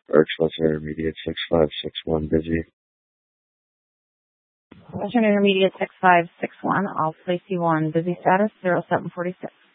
Arch Western Intermediate 6561 busy. Western Intermediate 6561, I'll place you on busy status 0746.